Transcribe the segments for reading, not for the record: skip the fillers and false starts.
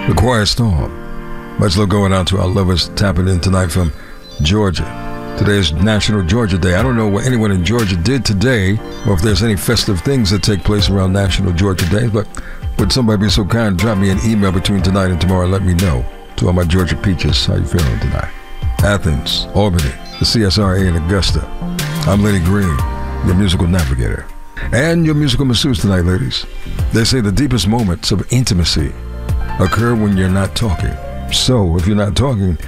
The Quiet Storm. Much love going out to our lovers tapping in tonight from Georgia. Today is National Georgia Day. I don't know what anyone in Georgia did today, or if there's any festive things that take place around National Georgia Day, but would somebody be so kind to drop me an email between tonight and tomorrow and let me know. To all my Georgia peaches, how you feeling tonight? Athens, Albany, the CSRA in Augusta. I'm Lenny Green, your musical navigator. And your musical masseuse tonight, ladies. They say the deepest moments of intimacy occur when you're not talking. So if you're not talking,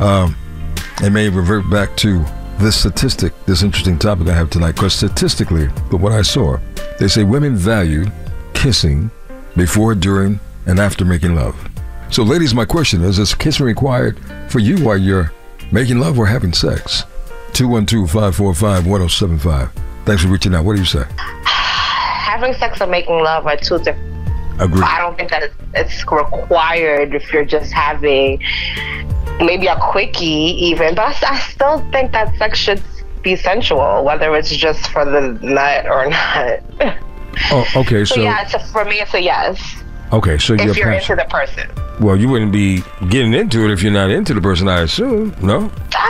it may revert back to this statistic, this interesting topic I have tonight, because statistically, from what I saw, they say women value kissing before, during, and after making love. So ladies, my question is kissing required for you while you're making love or having sex? 212-545-1075. Thanks for reaching out. What do you say? Having sex or making love are two different. Agreed. I don't think that it's required if you're just having maybe a quickie even, but I still think that sex should be sensual, whether it's just for the nut or not. Oh, okay. So yeah, for me, it's a yes. Okay, so if you're into the person. Well, you wouldn't be getting into it if you're not into the person, I assume, no?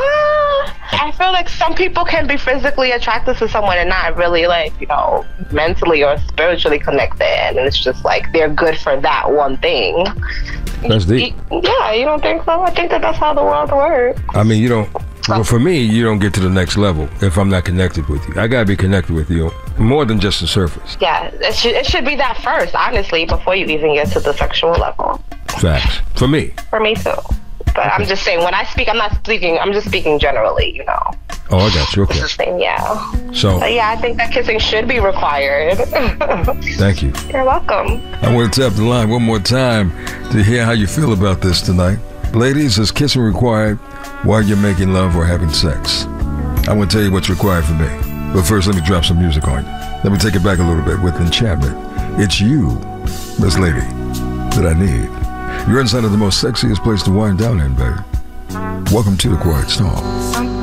I feel like some people can be physically attracted to someone and not really, mentally or spiritually connected, and it's just like they're good for that one thing. That's deep. Yeah, you don't think so? I think that's how the world works. I mean, you don't. Well, for me, you don't get to the next level if I'm not connected with you. I gotta be connected with you more than just the surface. Yeah, it should be that first, honestly, before you even get to the sexual level. Facts. For me. For me too. But okay. I'm just saying, when I speak, I'm just speaking generally, Oh, I got you. Okay. It's the same, yeah. So. But yeah, I think that kissing should be required. Thank you. You're welcome. I want to tap the line one more time to hear how you feel about this tonight. Ladies, is kissing required while you're making love or having sex? I want to tell you what's required for me. But first, let me drop some music on you. Let me take it back a little bit with Enchantment. It's you, Miss Lady, that I need. You're inside of the most sexiest place to wind down in, baby. Welcome to the Quiet Storm.